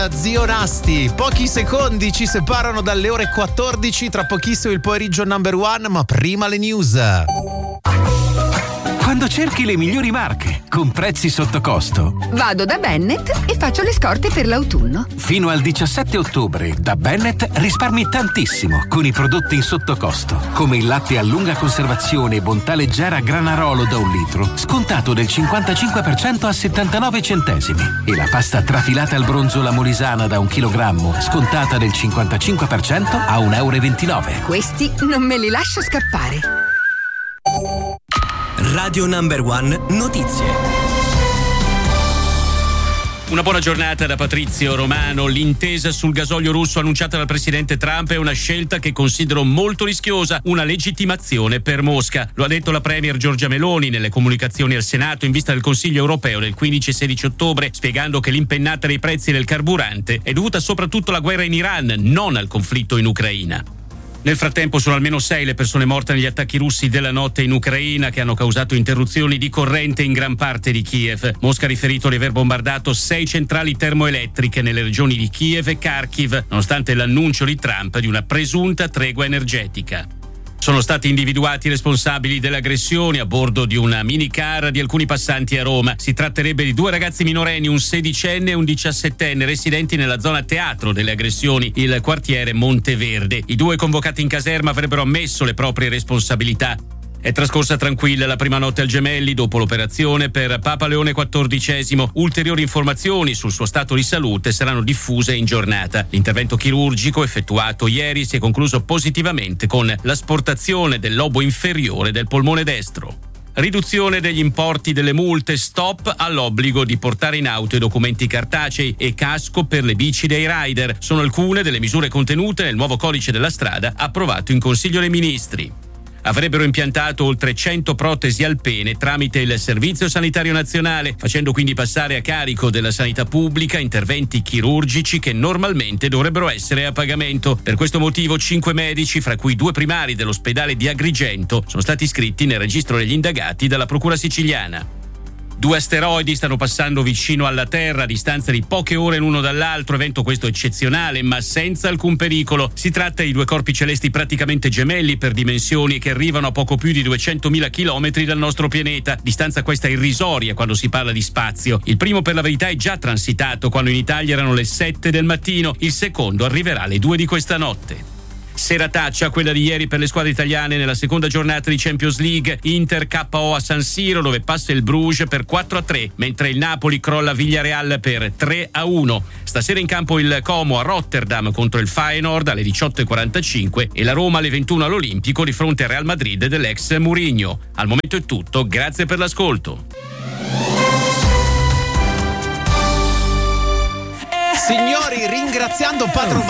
Zio Nasti, pochi secondi ci separano dalle ore 14, tra pochissimo il pomeriggio number one, ma prima le news. Quando cerchi le migliori marche con prezzi sotto costo, vado da Bennett e faccio le scorte per l'autunno. Fino al 17 ottobre da Bennett risparmi tantissimo con i prodotti in sottocosto, come il latte a lunga conservazione Bontà Leggera Granarolo da 1 litro, scontato del 55% a 79 centesimi, e la pasta trafilata al bronzo La Molisana da 1 chilogrammo, scontata del 55% a 1,29 euro. Questi non me li lascio scappare. Radio Number One Notizie. Una buona giornata da Patrizio Romano. L'intesa sul gasolio russo annunciata dal presidente Trump è una scelta che considero molto rischiosa, una legittimazione per Mosca. Lo ha detto la premier Giorgia Meloni nelle comunicazioni al Senato in vista del Consiglio europeo del 15 e 16 ottobre, spiegando che l'impennata dei prezzi del carburante è dovuta soprattutto alla guerra in Iran, non al conflitto in Ucraina. Nel frattempo sono almeno 6 le persone morte negli attacchi russi della notte in Ucraina, che hanno causato interruzioni di corrente in gran parte di Kiev. Mosca ha riferito di aver bombardato 6 centrali termoelettriche nelle regioni di Kiev e Kharkiv, nonostante l'annuncio di Trump di una presunta tregua energetica. Sono stati individuati i responsabili delle aggressioni a bordo di una minicar di alcuni passanti a Roma. Si tratterebbe di 2 ragazzi minorenni, un 16enne e un 17enne, residenti nella zona teatro delle aggressioni, il quartiere Monteverde. I 2 convocati in caserma avrebbero ammesso le proprie responsabilità. È trascorsa tranquilla la prima notte al Gemelli dopo l'operazione per Papa Leone XIV. Ulteriori informazioni sul suo stato di salute saranno diffuse in giornata. L'intervento chirurgico effettuato ieri si è concluso positivamente con l'asportazione del lobo inferiore del polmone destro. Riduzione degli importi delle multe, stop all'obbligo di portare in auto i documenti cartacei e casco per le bici dei rider. Sono alcune delle misure contenute nel nuovo codice della strada approvato in Consiglio dei Ministri. Avrebbero impiantato oltre 100 protesi alpene tramite il Servizio Sanitario Nazionale, facendo quindi passare a carico della sanità pubblica interventi chirurgici che normalmente dovrebbero essere a pagamento. Per questo motivo 5 medici, fra cui 2 primari dell'ospedale di Agrigento, sono stati iscritti nel registro degli indagati dalla Procura siciliana. 2 asteroidi stanno passando vicino alla Terra a distanza di poche ore l'uno dall'altro, evento questo eccezionale ma senza alcun pericolo. Si tratta di 2 corpi celesti praticamente gemelli per dimensioni che arrivano a poco più di 200.000 chilometri dal nostro pianeta, distanza questa irrisoria quando si parla di spazio. Il primo per la verità è già transitato quando in Italia erano le 7 del mattino, il secondo arriverà alle 2 di questa notte. Serataccia quella di ieri per le squadre italiane nella seconda giornata di Champions League. Inter KO a San Siro dove passa il Bruges per 4-3, mentre il Napoli crolla Villarreal per 3-1. Stasera in campo il Como a Rotterdam contro il Feyenoord alle 18:45 e la Roma alle 21 all'Olimpico di fronte al Real Madrid dell'ex Mourinho. Al momento è tutto, grazie per l'ascolto. Signori, ringraziando Patro